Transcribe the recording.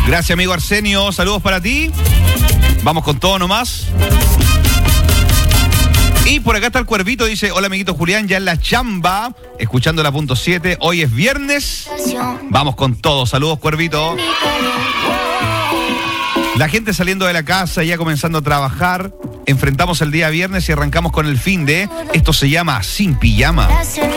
Gracias, amigo Arsenio. Saludos para ti. Vamos con todo nomás. Y por acá está el Cuervito, dice: hola, amiguito Julián, ya en la chamba, escuchando la punto 7. Hoy es viernes. Vamos con todo. Saludos, Cuervito. La gente saliendo de la casa, ya comenzando a trabajar. Enfrentamos el día viernes y arrancamos con el fin de... Esto se llama Sin Pijama.